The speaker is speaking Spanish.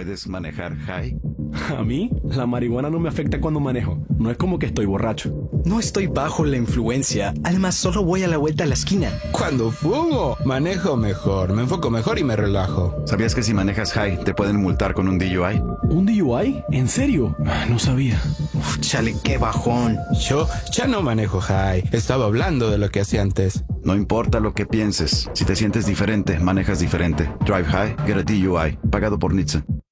¿Puedes manejar high? A mí, la marihuana no me afecta cuando manejo. No es como que estoy borracho. No estoy bajo la influencia. Además, solo voy a la vuelta a la esquina. Cuando fumo, manejo mejor, me enfoco mejor y me relajo. ¿Sabías que si manejas high te pueden multar con un DUI? ¿Un DUI? ¿En serio? No sabía. Uf, chale, qué bajón. Yo ya no manejo high. Estaba hablando de lo que hacía antes. No importa lo que pienses. Si te sientes diferente, manejas diferente. Drive high, get a DUI. Pagado por NHTSA.